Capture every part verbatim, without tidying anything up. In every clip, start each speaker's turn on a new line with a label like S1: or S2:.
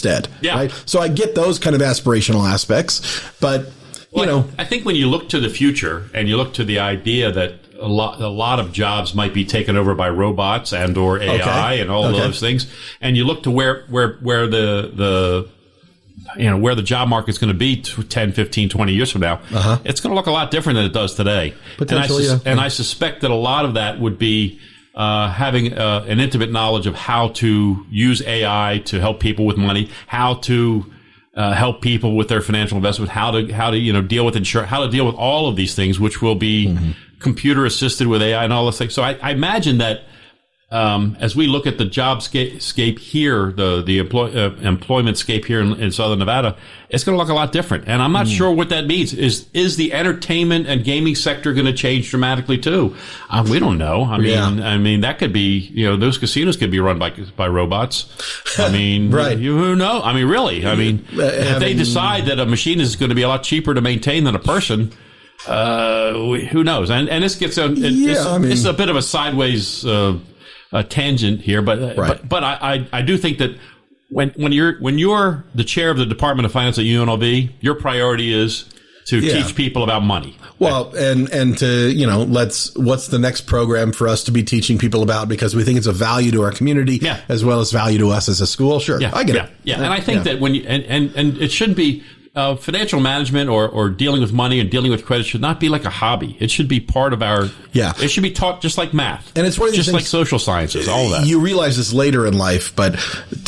S1: instead.
S2: Yeah.
S1: Right. So I get those kind of aspirational aspects, but you
S2: well,
S1: know,
S2: I think when you look to the future and you look to the idea that a lot, a lot of jobs might be taken over by robots and or A I
S1: okay.
S2: and all
S1: okay.
S2: of those things, and you look to where, where, where the, the, you know, where the job market's going to be ten, fifteen, twenty years from now,
S1: uh-huh.
S2: it's going to look a lot different than it does today.
S1: Potentially,
S2: and I, sus-
S1: yeah.
S2: and I suspect that a lot of that would be uh, having uh, an intimate knowledge of how to use A I to help people with money, how to uh, help people with their financial investment, how to how to you know deal with insurance, how to deal with all of these things, which will be mm-hmm. computer assisted with A I and all those things. So I, I imagine that. Um, as we look at the job scape here, the the employ, uh, employment scape here in, in Southern Nevada, it's going to look a lot different. And I'm not mm. sure what that means. Is is the entertainment and gaming sector going to change dramatically too? Uh, we don't know. I mean, yeah. I mean that could be. You know, those casinos could be run by by robots. I mean,
S1: right?
S2: You, who knows? I mean, really? I mean, uh, if I they mean, decide that a machine is going to be a lot cheaper to maintain than a person. Uh, who knows? And and this gets a it,
S1: yeah,
S2: it's,
S1: I mean,
S2: it's a bit of a sideways. Uh, A tangent here, but
S1: right.
S2: but but I, I I do think that when when you're when you're the chair of the Department of Finance at U N L V, your priority is to yeah. teach people about money.
S1: Well, and and to you know, let's what's the next program for us to be teaching people about, because we think it's a value to our community
S2: yeah.
S1: as well as value to us as a school. Sure,
S2: yeah.
S1: I get
S2: yeah.
S1: it.
S2: Yeah, and I think
S1: yeah.
S2: that when you and and and it shouldn't be. Uh, financial management or, or dealing with money and dealing with credit should not be like a hobby. It should be part of our,
S1: yeah.
S2: It should be taught just like math.
S1: And it's one of these
S2: just
S1: things,
S2: like social sciences, all that.
S1: You realize this later in life, but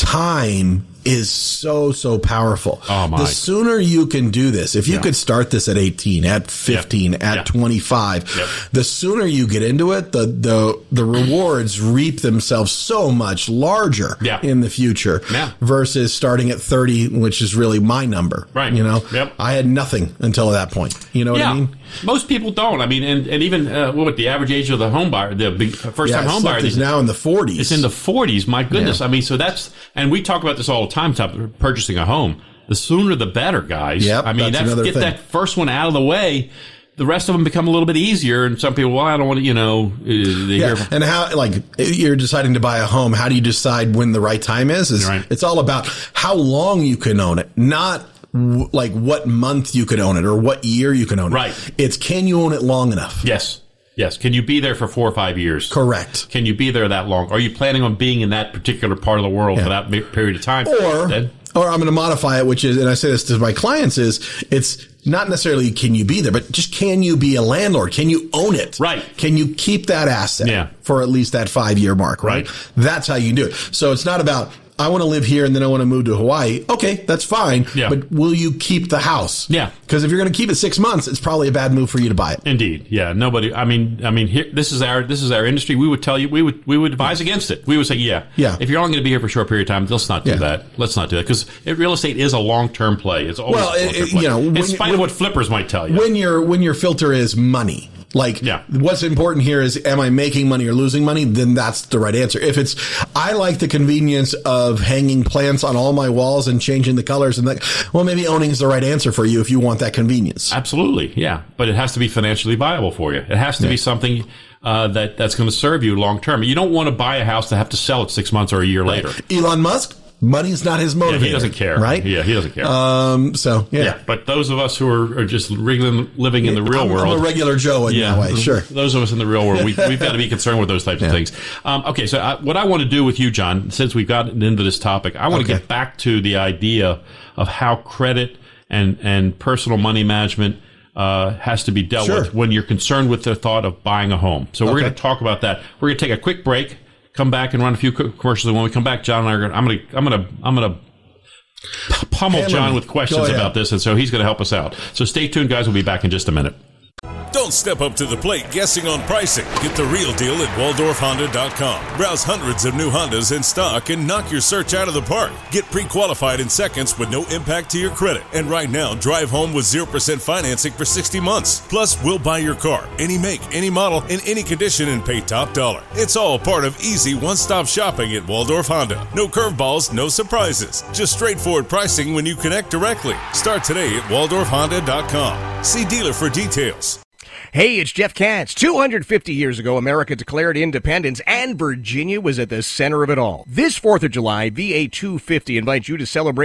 S1: time is so, so powerful.
S2: Oh my.
S1: The sooner you can do this, if you
S2: yeah.
S1: could start this at eighteen, at fifteen,
S2: yep.
S1: at
S2: yep.
S1: twenty-five,
S2: yep.
S1: the sooner you get into it, the, the, the rewards reap themselves so much larger
S2: yeah.
S1: in the future
S2: yeah.
S1: versus starting at thirty, which is really my number.
S2: Right.
S1: You know,
S2: yep.
S1: I had nothing until that point. You know
S2: yeah.
S1: what I mean?
S2: Most people don't. I mean, and, and even, uh, what, the average age of the home buyer, the big, first time
S1: yeah,
S2: home buyer
S1: is now in the forties.
S2: It's in the forties. My goodness.
S1: Yeah.
S2: I mean, so that's, and we talk about this all the time, purchasing a home. The sooner the better, guys.
S1: Yep,
S2: I mean,
S1: that's
S2: that's,
S1: another
S2: get
S1: thing.
S2: that first one out of the way. The rest of them become a little bit easier. And some people, well, I don't want to, you know, uh, they
S1: yeah.
S2: hear.
S1: And how, like, you're deciding to buy a home. How do you decide when the right time is? is
S2: right.
S1: It's all about how long you can own it, not w- like what month you could own it or what year you can own it.
S2: Right.
S1: It's can you own it long enough?
S2: Yes. Yes. Can you be there for four or five years?
S1: Correct.
S2: Can you be there that long? Are you planning on being in that particular part of the world
S1: yeah.
S2: for that period of time?
S1: Or,
S2: then,
S1: or I'm going to modify it, which is, and I say this to my clients, is it's not necessarily can you be there, but just can you be a landlord? Can you own it?
S2: Right.
S1: Can you keep that asset
S2: yeah.
S1: for at least that five year mark? Right?
S2: right.
S1: That's how you do it. So it's not about, I want to live here and then I want to move to Hawaii. Okay, that's fine.
S2: Yeah.
S1: But will you keep the house?
S2: Yeah.
S1: Because if you're going to keep it six months, it's probably a bad move for you to buy it.
S2: Indeed. Yeah. Nobody, I mean, I mean, here, this is our, this is our industry. We would tell you, we would, we would advise against it. We would say, yeah.
S1: Yeah.
S2: If you're only going to be here for a short period of time, let's not do
S1: Yeah.
S2: that. Let's not do that. Because real estate is a long-term play. It's always
S1: Well,
S2: a long-term
S1: it-
S2: play.
S1: you know,
S2: in
S1: when-
S2: spite
S1: when-
S2: of what flippers might tell you.
S1: When your, when your filter is money. Like,
S2: yeah.
S1: what's important here is, am I making money or losing money? Then that's the right answer. If it's, I like the convenience of hanging plants on all my walls and changing the colors and that, well, maybe owning is the right answer for you if you want that convenience.
S2: Absolutely. Yeah. But it has to be financially viable for you. It has to
S1: Yeah.
S2: be something, uh, that, that's going to serve you long term. You don't want to buy a house to have to sell it six months or a year later.
S1: Elon Musk, money's not his motivator.
S2: Yeah, he doesn't care.
S1: Right?
S2: Yeah, he doesn't care.
S1: Um, so, yeah.
S2: Yeah, but those of us who are, are just living, living in the real
S1: I'm,
S2: world.
S1: I'm a regular Joe in
S2: yeah,
S1: that way, sure.
S2: Those of us in the real world, we, we've got to be concerned with those types
S1: Yeah.
S2: of things. Um, okay, so I, what I want to do with you, John, since we've gotten into this topic, I want
S1: Okay.
S2: to get back to the idea of how credit and, and personal money management uh, has to be dealt
S1: Sure.
S2: with when you're concerned with the thought of buying a home. So we're
S1: Okay.
S2: going to talk about that. We're going to take a quick break, come back and run a few co- commercials. And when we come back, John and I are going to, I'm going to, I'm going to, I'm going to pummel
S1: Hammer
S2: John
S1: me.
S2: with questions
S1: Go ahead.
S2: about this, and so he's going to help us out. So stay tuned, guys. We'll be back in just a minute.
S3: Don't step up to the plate guessing on pricing. Get the real deal at Waldorf Honda dot com. Browse hundreds of new Hondas in stock and knock your search out of the park. Get pre-qualified in seconds with no impact to your credit. And right now, drive home with zero percent financing for sixty months. Plus, we'll buy your car, any make, any model, in any condition, and pay top dollar. It's all part of easy one-stop shopping at Waldorf Honda. No curveballs, no surprises. Just straightforward pricing when you connect directly. Start today at Waldorf Honda dot com. See dealer for details.
S4: Hey, it's Jeff Katz. two hundred fifty years ago, America declared independence, and Virginia was at the center of it all. This fourth of July, V A two fifty invites you to celebrate